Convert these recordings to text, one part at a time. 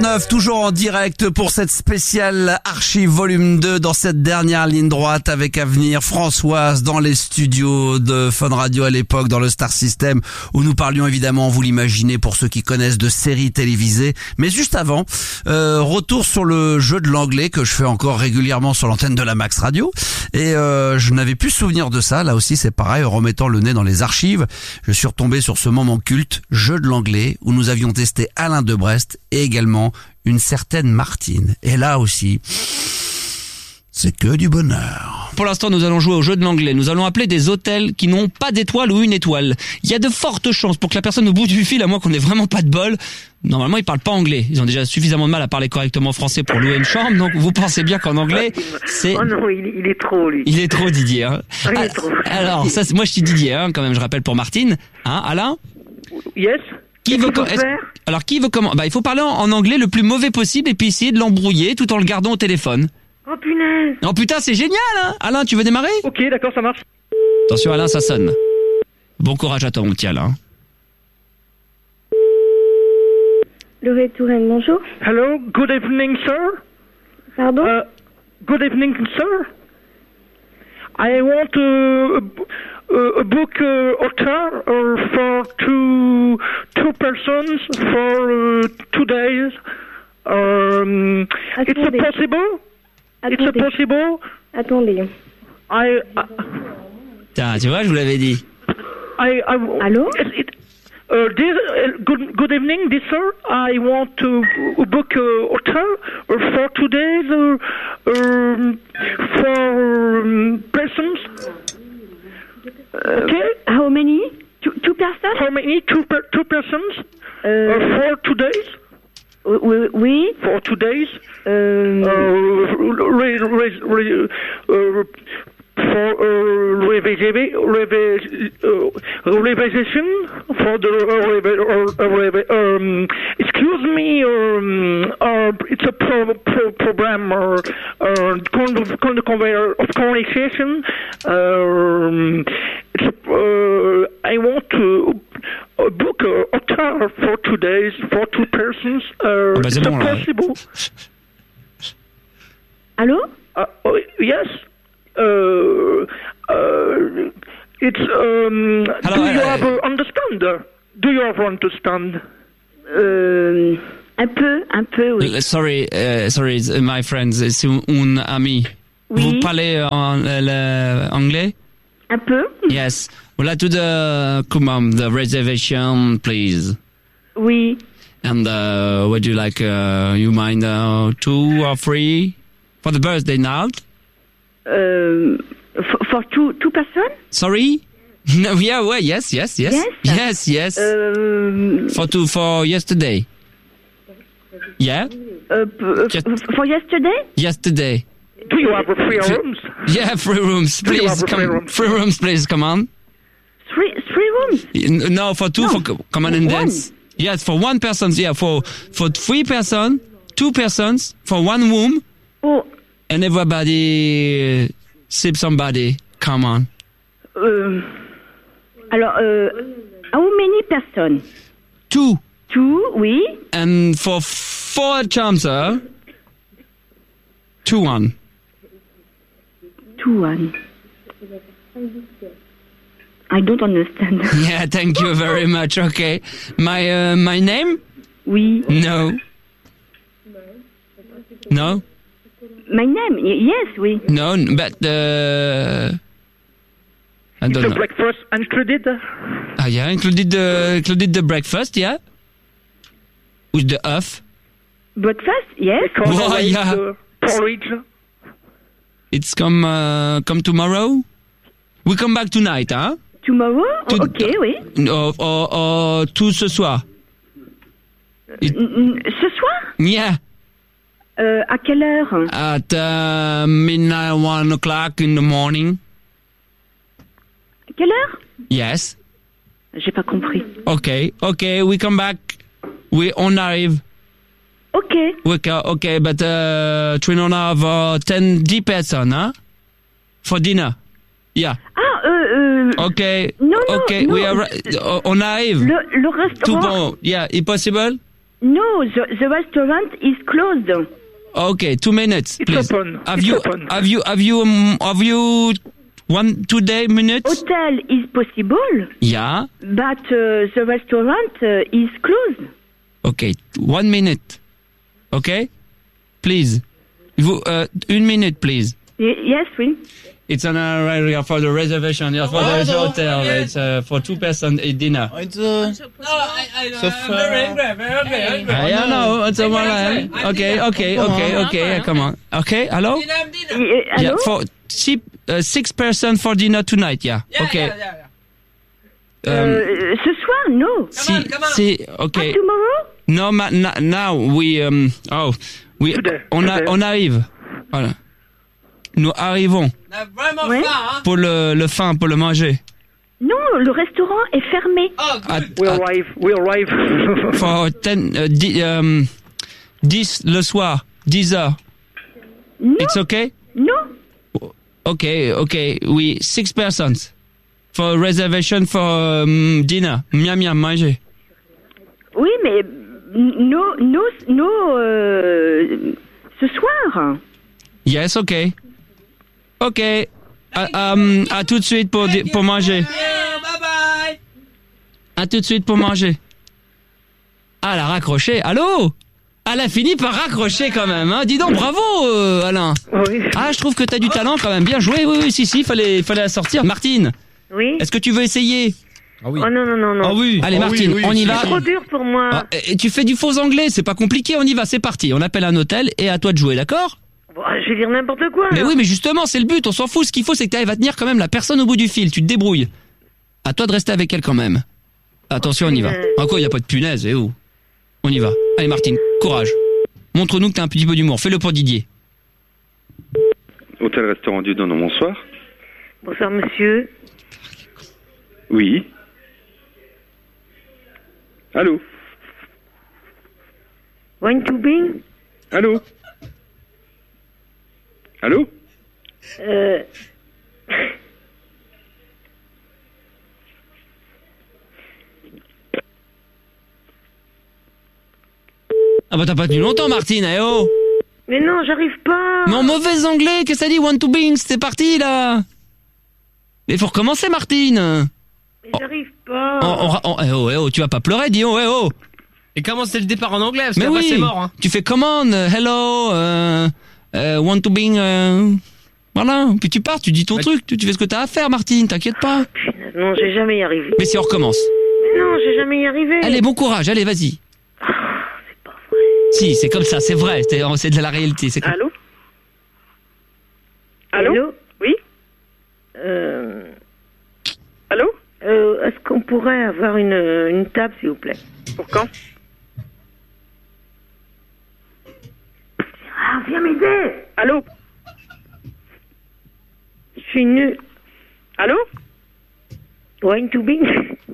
20h39, toujours en direct pour cette spéciale Archive volume 2 dans cette dernière ligne droite avec à venir Françoise dans les studios de Fun Radio à l'époque dans le Star System où nous parlions évidemment, vous l'imaginez pour ceux qui connaissent, de séries télévisées. Mais juste avant, retour sur le jeu de l'anglais que je fais encore régulièrement sur l'antenne de la Max Radio et je n'avais plus souvenir de ça. Là aussi c'est pareil, en remettant le nez dans les archives, je suis retombé sur ce moment culte, jeu de l'anglais, où nous avions testé Alain de Brest et également une certaine Martine. Et là aussi, c'est que du bonheur. Pour l'instant, nous allons jouer au jeu de l'anglais. Nous allons appeler des hôtels qui n'ont pas d'étoile ou une étoile. Il y a de fortes chances pour que la personne au bout du fil, à moins qu'on ait vraiment pas de bol, normalement ils parlent pas anglais. Ils ont déjà suffisamment de mal à parler correctement français pour louer une chambre, donc vous pensez bien qu'en anglais, c'est... Oh non, il est trop, lui. Il est trop, Didier. Hein. Il est trop. Alors, ça, moi je suis Didier, hein, quand même, je rappelle pour Martine. Hein, Alain? Yes. Qui veut Alors, qui veut comment? Bah, il faut parler en anglais le plus mauvais possible et puis essayer de l'embrouiller tout en le gardant au téléphone. Oh punaise. Oh putain, c'est génial, hein. Alain, tu veux démarrer? Ok, d'accord, ça marche. Attention, Alain, ça sonne. Bon courage à toi, mon petit Alain. Lorée Touraine, bonjour. Hello, good evening, sir. Pardon? Good evening, sir. I want a book hotel for two persons for 2 days. It's Attendez. possible? It's Attendez. possible? Attendez. Tiens, tu vois, je vous l'avais dit. Allô? Good evening, this sir. I want to book a hotel for 2 days for persons. Okay. How many? Two persons? How many? Two persons for 2 days. Oui. For 2 days. For revision for the excuse me, it's a program conveyor of conversation. I want to book a hotel for 2 days for 2 persons. C'est it's bon, là. possible. Allô? Yes. It's Hello, do you have understand? Do you have understand? Un peu, oui. Sorry, my friends, c'est un ami. Oui. Vous parlez anglais? Un peu? Yes. We'll like to the reservation, please. Oui. And would you like, you mind 2 or 3 for the birthday night? For two persons? Sorry? No, yeah, well, yes. Yes? Yes. For yesterday. Yeah? For yesterday? Yesterday. Do you have 3 rooms? Yeah, 3 rooms, Do you please. have 3 rooms? 3 rooms, please, come on. Three rooms? No, for 2, No. come on and One. dance. Yes, for 1 person, yeah, for 3 person, 2 persons, for 1 room, Oh, and everybody sip somebody. Come on. alors, how many persons? 2. Two, oui. And for 4 chancer, 2-1. 2-1. I don't understand. Yeah, thank you very much. Okay. My name? Oui. No. No? My name? Yes, oui. No, but I don't The know. breakfast included? Ah, yeah, included the breakfast, yeah? With the off. Breakfast? Yes. Oh, yeah. The porridge? It's come tomorrow? We come back tonight, huh? Tomorrow? To- Ok, oui. Or tout ce soir. Ce soir? Yeah. À quelle heure? At midnight, 1 o'clock in the morning. Quelle heure? Yes. J'ai pas compris. Okay, we come back. On arrive. Ok. Okay, but we don't have 10 person, huh? For dinner. Yeah. Okay. Okay. Non, okay, non. we are. On arrive. Le Tout restaurant. bon. Yeah, impossible? No, the restaurant is closed. Okay, 2 minutes, It's please. open. Have It's you open. have you 2 minutes? Hotel is possible, Yeah. but the restaurant is closed. Okay, 1 minute. Okay? Please. Vous, 1 minute, please. Yes, oui. It's an area for the reservation. Yeah, for the hotel. It's for 2 person dinner. It's I know. It's a Okay. Come on. Okay. Hello. Hello? Yeah, for 6 person for dinner tonight. Yeah. Okay. Ce soir, no. Si. Okay. Tomorrow? No, now we Today. on arrive. Voilà. Nous arrivons Ouais. pour le faim, pour le manger. Non, le restaurant est fermé. We arrive. For 10 le soir, 10 heures. Non, It's okay? non. Okay. We 6 persons for reservation for dinner. Miam, manger. Oui, mais no, ce soir. Yes, okay. Okay. À tout de suite pour manger. À tout de suite pour manger. Ah, elle a raccroché. Allô? Elle a fini par raccrocher quand même, hein. Dis donc, bravo, Alain. Oui. Ah, je trouve que t'as du talent quand même. Bien joué. Oui, si, fallait la sortir. Martine, Oui. est-ce que tu veux essayer? Ah oui. Oh non. Ah oui. Allez, Ah Martine, oui, on y si, va. si. Trop dur pour moi. Ah, et tu fais du faux anglais, c'est pas compliqué, on y va, c'est parti. On appelle un hôtel et à toi de jouer, d'accord? Bon, je vais dire n'importe quoi. Mais alors. oui, mais justement, c'est le but, on s'en fout. Ce qu'il faut, c'est que tu arrives à tenir quand même la personne au bout du fil. Tu te débrouilles. À toi de rester avec elle quand même. Attention, on y va. Ah quoi, y a pas de punaise, où? On y va. Allez, Martine, courage. Montre-nous que t'as un petit peu d'humour. Fais-le pour Didier. Hôtel-restaurant du Donon, bonsoir. Bonsoir, monsieur. Oui. Allô? Wine to Bing? Allô? Allô? Ah bah t'as pas tenu longtemps, Martine, eh oh. Mais non, j'arrive pas. Non, mauvais anglais, qu'est-ce que ça dit? One to Bing, c'est parti, là. Mais faut recommencer, Martine. Mais j'arrive pas. Eh oh, tu vas pas pleurer, dis oh, eh oh. Et comment c'est le départ en anglais? Parce Mais qu'après oui, c'est mort. Hein. tu fais commande, hello, want to bing, voilà. Puis tu pars, tu dis ton Ouais. truc, tu fais ce que t'as à faire, Martine, t'inquiète pas. Punaise, non, j'ai jamais y arrivé. Mais si on recommence. Mais non, j'ai jamais y arrivé. Allez, bon courage, allez, vas-y. C'est pas vrai. Si, c'est comme ça, c'est vrai, c'est de la réalité. C'est comme... Allô? Allô? Oui? Allô? Est-ce qu'on pourrait avoir une table, s'il vous plaît? Pour quand? Ah, viens m'aider. Allô? Je suis nulle. Allô? Wine to Bing?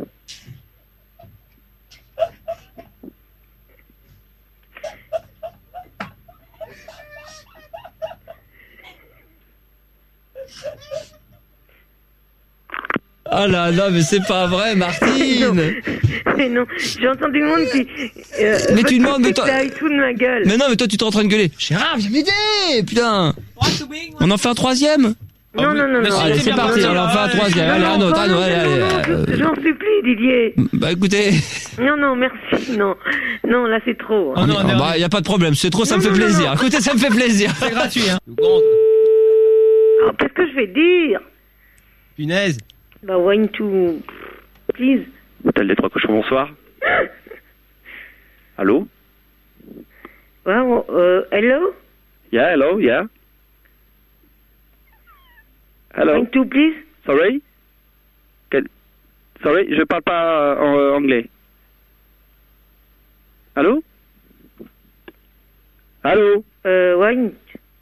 Ah là, non, mais c'est pas vrai, Martine. Mais non, j'ai entendu le monde qui... Mais tu demandes, mais toi... Ça aille tout de ma gueule. Mais non, mais toi, tu t'es en train de gueuler. Gérard, viens m'aider, putain. On en fait un troisième? Non. Allez, c'est parti, on en fait un troisième. Allez, un autre, allez. J'en supplie, Didier. Bah écoutez... Non, merci, non. Non, là, c'est trop. Oh non, Ah, bah, y a pas de problème, c'est trop, ça me fait plaisir. Écoutez, ça me fait plaisir. C'est gratuit, hein. Oh, qu'est-ce que je vais dire? Punaise. Bah, wine to... Please. Hôtel des Trois Cochons, bonsoir. Allô? Well, hello? Yeah, hello, yeah. Hello? Wine to, please? Sorry? Sorry, je parle pas anglais. Allô? Allô? Wine.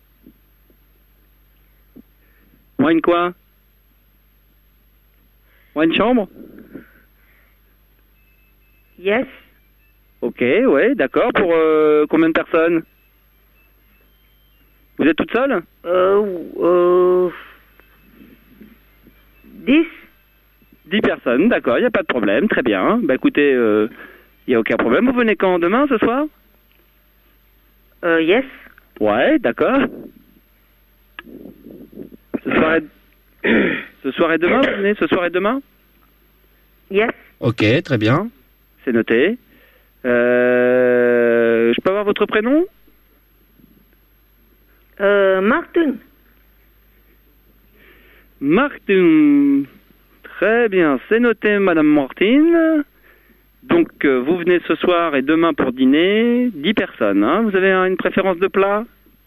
Wine quoi? Wine chambre? Yes. Ok, ouais, d'accord. Pour combien de personnes? Vous êtes toute seule? 10? 10 personnes, d'accord, il n'y a pas de problème, très bien. Bah écoutez, Il n'y a aucun problème. Vous venez quand? Demain, ce soir? Yes. Ouais, d'accord. Ce soir et demain, vous venez? Ce soir et demain? Yes. Ok, très bien. C'est noté. Je peux avoir votre prénom? Martin. Martin. Très bien, c'est noté, Madame Martin. Donc, vous venez ce soir et demain pour dîner. 10 personnes, hein. Vous avez une préférence de plat?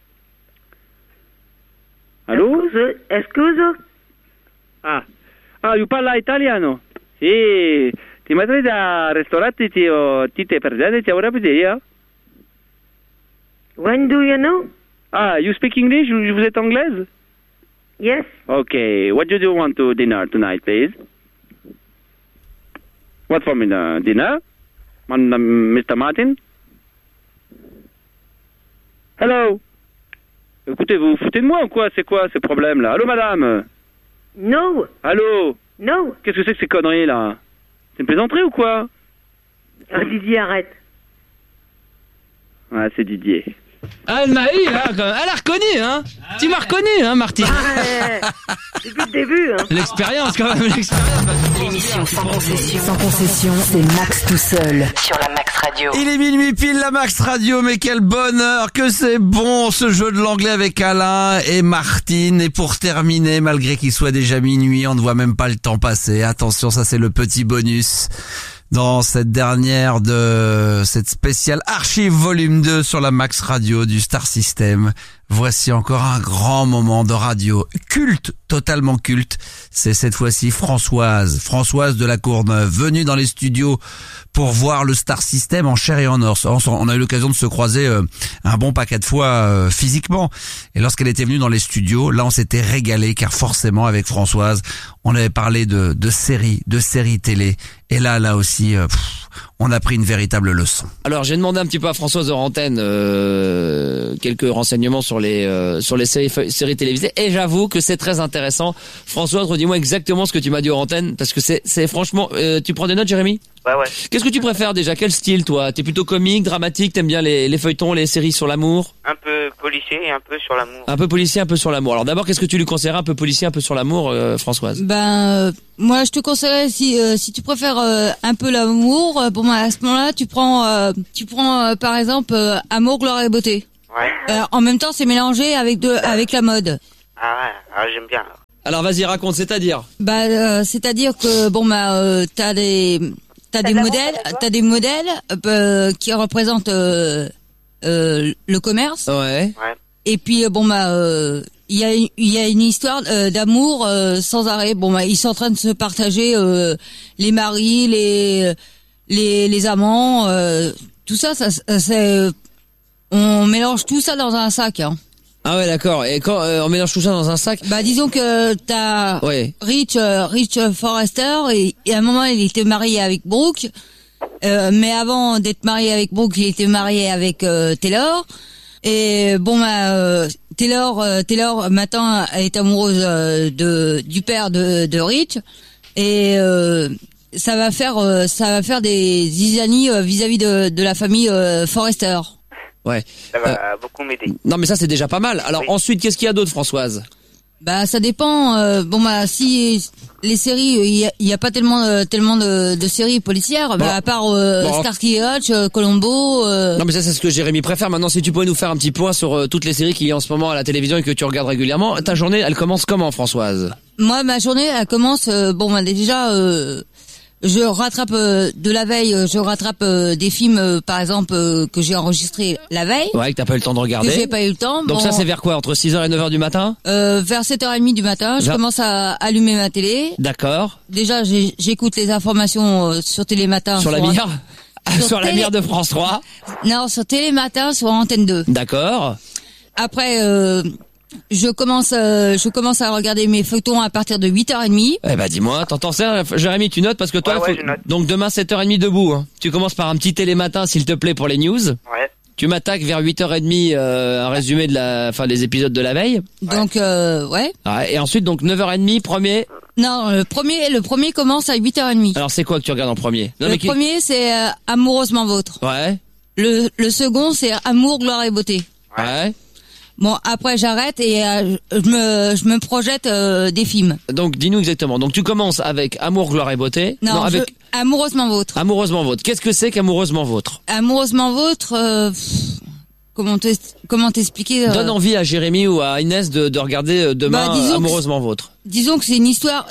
Allô? Scusa. Ah, you parla italiano? Sì, ti metti da ristorante ti te presente, ti avrà pizzeria? When do you know? Ah, you speak English? Vous êtes anglaise? Yes. Okay, what do you want to dinner tonight, please? What for dinner? Mr. Martin? Hello? Écoutez, vous vous foutez de moi ou quoi? C'est quoi ces problèmes-là? Allô, madame? No. Allô? No. Qu'est-ce que c'est que ces conneries-là? C'est une plaisanterie ou quoi? Didier, arrête. Ah, c'est Didier. Ah, elle m'a eu, hein, quand même. Elle a reconnu, hein. Tu m'as reconnu, hein, Martine. Depuis le début, hein. L'expérience, quand même, l'expérience. L'émission sans concession, c'est Max tout seul sur la Max Radio. Il est minuit pile, la Max Radio, mais quel bonheur que c'est bon ce jeu de l'anglais avec Alain et Martine. Et pour terminer, malgré qu'il soit déjà minuit, on ne voit même pas le temps passer. Attention, ça c'est le petit bonus. Dans cette dernière de cette spéciale Archive volume 2 sur la Max Radio du Star System. Voici encore un grand moment de radio culte, totalement culte. C'est cette fois-ci Françoise de la Courneuve, venue dans les studios pour voir le Star System en chair et en os. On a eu l'occasion de se croiser un bon paquet de fois physiquement. Et lorsqu'elle était venue dans les studios, là on s'était régalé car forcément avec Françoise, on avait parlé de séries télé. Et là aussi, on a pris une véritable leçon. Alors j'ai demandé un petit peu à Françoise hors antenne quelques renseignements sur les séries télévisées et j'avoue que c'est très intéressant. Françoise, redis-moi exactement ce que tu m'as dit hors antenne parce que c'est franchement tu prends des notes, Jérémy? Ouais. Qu'est-ce que tu préfères déjà? Quel style toi? T'es plutôt comique, dramatique, t'aimes bien les feuilletons, les séries sur l'amour? Un peu policier et un peu sur l'amour. Un peu policier, un peu sur l'amour. Alors d'abord, qu'est-ce que tu lui conseillerais? Un peu policier, un peu sur l'amour, Françoise? Moi je te conseillerais si tu préfères un peu l'amour, à ce moment-là tu prends par exemple Amour, gloire et beauté. Ouais. En même temps c'est mélangé avec la mode. Ah ouais, j'aime bien. Alors vas-y, raconte, c'est-à-dire? C'est-à-dire que t'as des modèles qui représentent le commerce. Ouais. Et puis il y a une histoire d'amour sans arrêt. Ils sont en train de se partager les maris, les amants, tout ça c'est on mélange tout ça dans un sac, hein. Ah ouais, d'accord. Et quand on mélange tout ça dans un sac, disons que t'as Rich Forrester et à un moment il était marié avec Brooke, mais avant d'être marié avec Brooke, il était marié avec Taylor. Et Taylor maintenant est amoureuse du père de Rich et ça va faire des zizanies vis-à-vis de la famille Forrester. Ouais. Ça va beaucoup m'aider. Non mais ça c'est déjà pas mal. Alors ensuite, qu'est-ce qu'il y a d'autre, Françoise? Ça dépend. Si les séries, il y a pas tellement de séries policières, à part Starsky et Hutch, Columbo. Non mais ça c'est ce que Jérémy préfère. Maintenant, si tu pouvais nous faire un petit point sur toutes les séries qu'il y a en ce moment à la télévision et que tu regardes régulièrement, ta journée, elle commence comment, Françoise? Moi, ma journée, elle commence. Déjà. Je rattrape de la veille, des films par exemple que j'ai enregistrés la veille. Ouais, que t'as pas eu le temps de regarder. Que j'ai pas eu le temps. Donc ça c'est vers quoi? Entre 6h et 9h du matin? Vers 7h30 du matin, je commence à allumer ma télé. D'accord. Déjà j'écoute les informations sur Télématin. Sur la mire? Sur la mire de France 3? Non, sur Télématin sur Antenne 2. D'accord. Après je commence à regarder mes feuilletons à partir de 8h30. Dis-moi, t'entends ça, Jérémy, tu notes parce que toi, donc demain 7h30 debout, hein. Tu commences par un petit Télématin, s'il te plaît, pour les news. Ouais. Tu m'attaques vers 8h30, un résumé des épisodes de la veille. Donc, ouais. Et ensuite, donc 9h30, premier. Non, le premier commence à 8h30. Alors c'est quoi que tu regardes en premier? Non, le premier, c'est Amoureusement Vôtre. Ouais. Le second, c'est Amour, Gloire et Beauté. Ouais. Bon, après j'arrête et je me projette des films. Donc dis-nous exactement. Donc tu commences avec Amour, Gloire et Beauté. Non, avec Amoureusement Vôtre. Amoureusement Vôtre. Qu'est-ce que c'est qu'Amoureusement Vôtre? Amoureusement Vôtre, comment t'expliquer Donne envie à Jérémy ou à Inès de regarder demain Amoureusement Vôtre. Disons que c'est une histoire,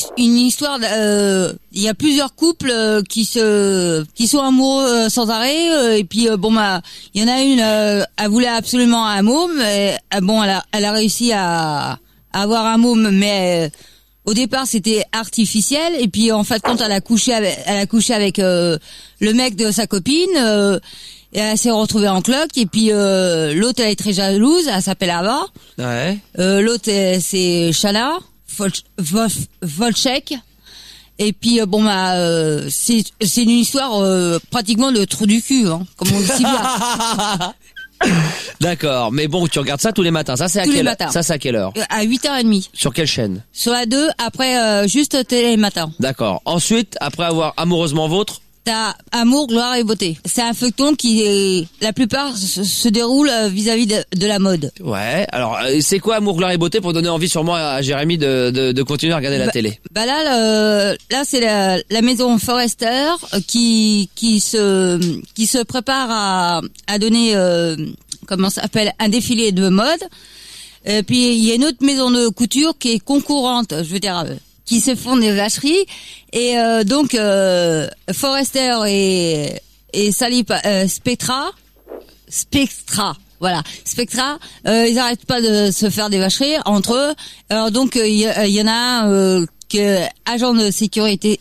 il y a plusieurs couples qui sont amoureux sans arrêt, et puis il y en a une, elle voulait absolument un môme, et, elle a réussi à avoir un môme, mais au départ c'était artificiel, et puis en fait quand elle a couché avec le mec de sa copine, et elle s'est retrouvée en cloque, et puis l'autre elle est très jalouse, elle s'appelle Ava. Ouais. L'autre c'est Shana Volchek. Et puis c'est une histoire pratiquement de trou du cul, hein, comme on dit si bien. D'accord, mais bon, tu regardes ça tous les matins. Ça c'est à quelle heure? Ça c'est à quelle heure? À 8h30. Sur quelle chaîne? Sur la 2, après juste Télé Matin. D'accord. Ensuite, après avoir Amoureusement Vôtre, t'as Amour, Gloire et Beauté. C'est un feuilleton qui la plupart se déroule vis-à-vis de la mode. Ouais. Alors c'est quoi Amour, Gloire et Beauté pour donner envie sûrement à Jérémy de continuer à regarder la télé? Là c'est la maison Forrester qui se prépare à donner comment ça s'appelle, un défilé de mode. Puis il y a une autre maison de couture qui est concurrente, je veux dire, qui se font des vacheries, et donc Forrester et Sally Spectra, voilà, Spectra, ils arrêtent pas de se faire des vacheries entre eux. Alors donc il y en a un agent de sécu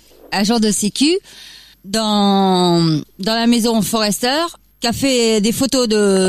dans la maison Forrester, qui a fait des photos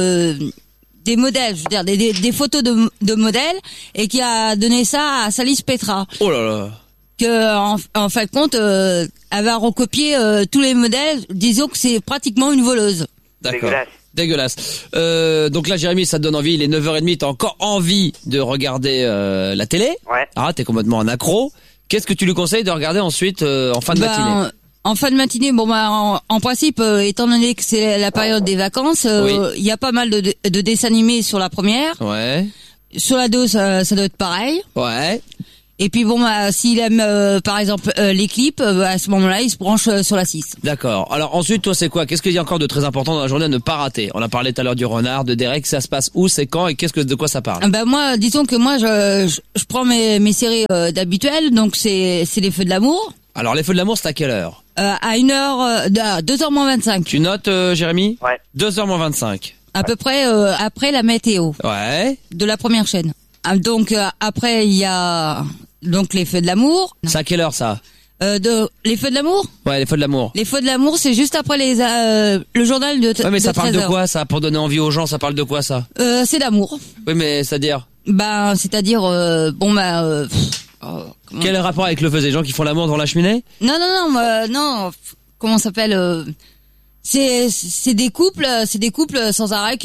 des modèles, je veux dire des photos de modèles, et qui a donné ça à Sally Spectra. Oh là là. Que en fin de compte, elle va recopier tous les modèles. Disons que c'est pratiquement une voleuse. D'accord. Dégueulasse. Donc là, Jérémy, ça te donne envie. Il est 9h30, t'as encore envie de regarder la télé. Ouais. Ah, t'es complètement un accro. Qu'est-ce que tu lui conseilles de regarder ensuite en fin de matinée? En fin de matinée, en principe, étant donné que c'est la période des vacances, il y a pas mal de dessins animés sur la première. Ouais. Sur la 2, ça doit être pareil. Ouais. Et puis s'il aime par exemple les clips, à ce moment-là, il se branche sur la 6. D'accord. Alors ensuite, toi, c'est quoi? Qu'est-ce qu'il y a encore de très important dans la journée à ne pas rater? On a parlé tout à l'heure du renard, de Derek. Ça se passe où? C'est quand? Et de quoi ça parle? Moi, disons que moi, je prends mes séries d'habituelles. Donc c'est les Feux de l'amour. Alors les Feux de l'amour, c'est à quelle heure? À 2h moins 25. Tu notes, Jérémy? Ouais. 2h moins 25. À peu près après la météo. Ouais. De la première chaîne. Donc après il y a donc les Feux de l'amour. C'est à quelle heure ça? Les Feux de l'amour? Ouais, les Feux de l'amour. Les Feux de l'amour, c'est juste après le journal de 13h. Ouais, mais ça parle de quoi ça? Pour donner envie aux gens, ça parle de quoi ça? C'est d'amour. Oui, mais c'est-à-dire? C'est-à-dire quel est le rapport avec le feu? Des gens qui font l'amour devant la cheminée? Non. Comment ça s'appelle? C'est des couples sans arrêt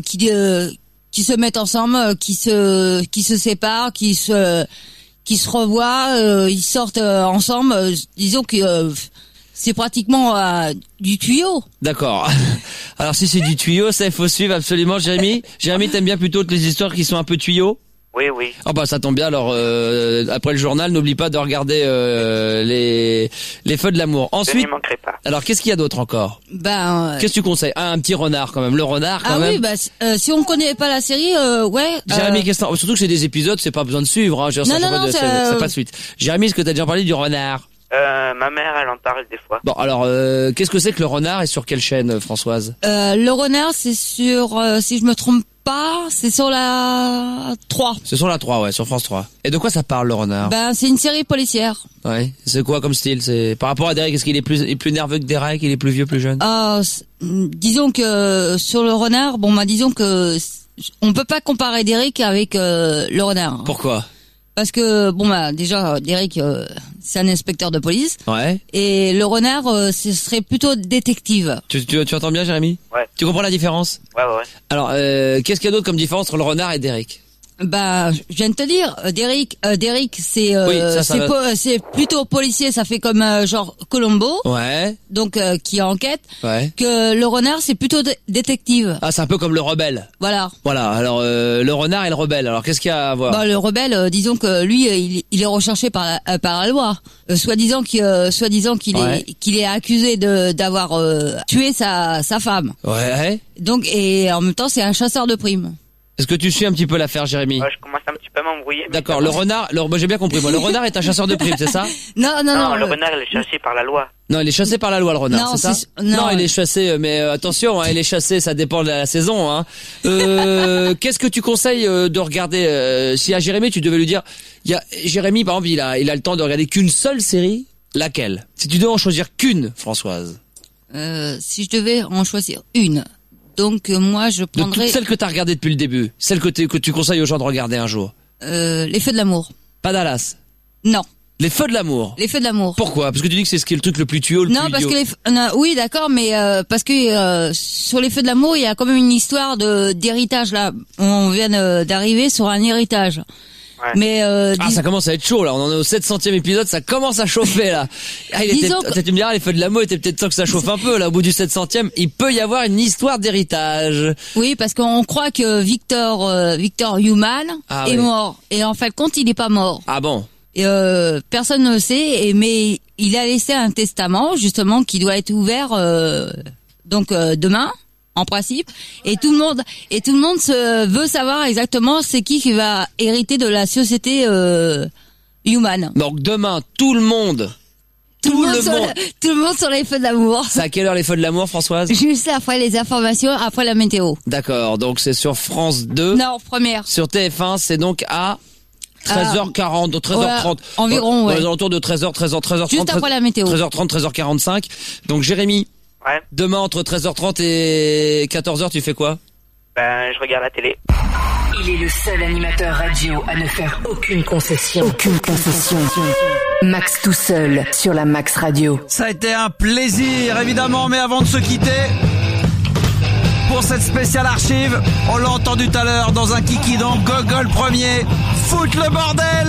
qui se mettent ensemble, qui se séparent, qui se revoient, ils sortent ensemble. Disons que c'est pratiquement du tuyau. D'accord. Alors si c'est du tuyau, ça il faut suivre absolument, Jérémy. Jérémy, t'aimes bien plutôt les histoires qui sont un peu tuyaux? Oui. Oh ça tombe bien. Alors après le journal, n'oublie pas de regarder les Feux de l'amour. Ensuite, je n'y manquerai pas. Alors qu'est-ce qu'il y a d'autre encore? Qu'est-ce que tu conseilles? Un petit renard quand même. Le renard quand même. Ah oui, si on connaît pas la série, ouais. Jérémy, surtout que c'est des épisodes, c'est pas besoin de suivre. Hein. C'est pas de suite. Jérémy, est-ce que t'as déjà parlé du renard? Ma mère, elle en parle des fois. Bon, alors, qu'est-ce que c'est que le renard et sur quelle chaîne, Françoise? Le renard, c'est sur, si je me trompe pas, c'est sur la 3. C'est sur la 3, ouais, sur France 3. Et de quoi ça parle, le renard? C'est une série policière. Ouais. C'est quoi comme style? C'est par rapport à Derek, est-ce qu'il est plus nerveux que Derek? Il est plus vieux, plus jeune? Disons que sur le renard, disons que on peut pas comparer Derek avec le renard. Pourquoi? Parce que déjà Derek c'est un inspecteur de police. Ouais. Et le renard ce serait plutôt détective. Tu entends bien, Jérémy? Ouais. Tu comprends la différence? Ouais. Alors qu'est-ce qu'il y a d'autre comme différence entre le renard et Derek? Bah, je viens de te dire, Derrick, c'est Oui, ça c'est plutôt policier, ça fait comme genre Colombo, Ouais. donc qui enquête. Ouais. Que le renard, c'est plutôt détective. Ah, c'est un peu comme le rebelle. Voilà. Voilà. Alors le renard et le rebelle. Alors qu'est-ce qu'il y a à voir? Bah, le rebelle, disons que lui, il est recherché par la loi, soi-disant qu'il Ouais. qu'il est accusé d'avoir tué sa femme. Ouais. Donc et en même temps, c'est un chasseur de primes. Est-ce que tu suis un petit peu l'affaire, Jérémy? Je commence un petit peu à m'embrouiller. mais D'accord. ça Le va. renard. Moi, j'ai bien compris. Moi, le renard est un chasseur de primes, c'est ça? Non, Non, le renard, il est chassé par la loi. Non, il est chassé par la loi, le renard, Non, c'est ça? non, il est chassé, mais attention, hein, il est chassé, ça dépend de la saison. Hein. Qu'est-ce que tu conseilles de regarder si à Jérémy, tu devais lui dire, Jérémy, par exemple, il a le temps de regarder qu'une seule série, laquelle? Si tu devais en choisir qu'une, Françoise. Si je devais en choisir une, donc moi je De prendrais toutes celles que tu as regardées depuis le début, celles que tu conseilles aux gens de regarder un jour. Les Feux de l'amour. Pas Dallas. Non, Les Feux de l'amour. les Feux de l'amour. Pourquoi? Parce que tu dis que c'est ce qui est le truc le plus tueux, le Non, plus parce idiot. que non, oui, d'accord, mais parce que sur les Feux de l'amour, il y a quand même une histoire d'héritage là. On vient d'arriver sur un héritage. Ouais. Mais Ça commence à être chaud là, on en est au 700e épisode, ça commence à chauffer là. Disons que- Tu me diras, les Feux de l'amour était peut-être temps que ça chauffe un peu là, au bout du 700e, il peut y avoir une histoire d'héritage. oui, parce qu'on croit que Victor Human Ah est oui. mort, et en fait, compte, il est pas mort. Ah bon? Et, personne ne le sait, mais il a laissé un testament justement qui doit être ouvert demain, en principe, et tout le monde veut savoir exactement c'est qui va hériter de la société Human. Donc demain, tout le monde. Tout le monde sur les Feux d'amour. C'est à quelle heure les Feux de l'amour, Françoise? Juste après les informations, après la météo. D'accord, donc c'est sur France 2. Non, première. Sur TF1, c'est donc à 13h40, donc 13h30. Ouais, environ, ouais. Dans les alentours de 13h30. Juste après la météo. 13h30, 13h45. Donc Jérémy, Ouais. demain entre 13h30 et 14h, tu fais quoi? Je regarde la télé. Il est le seul animateur radio à ne faire aucune concession. Aucune concession. Max tout seul sur la Max Radio. Ça a été un plaisir, évidemment, mais avant de se quitter, pour cette spéciale archive, on l'a entendu tout à l'heure dans un kiki dans Gogol premier, foutre le bordel!